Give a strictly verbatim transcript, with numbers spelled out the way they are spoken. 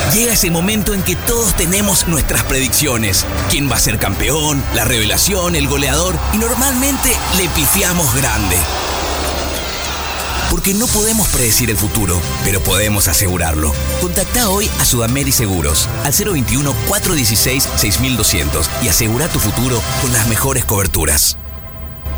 Llega ese momento en que todos tenemos nuestras predicciones. ¿Quién va a ser campeón? La revelación, el goleador. Y normalmente le pifiamos grande. Porque no podemos predecir el futuro, pero podemos asegurarlo. Contactá hoy a Sudameri Seguros al cero veintiuno, cuatrocientos dieciséis, seis mil doscientos y asegura tu futuro con las mejores coberturas.